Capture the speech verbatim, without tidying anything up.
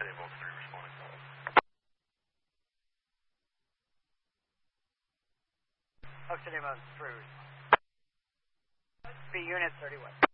Evolve three responding. Oxygen Evolve three. B Unit thirty-one.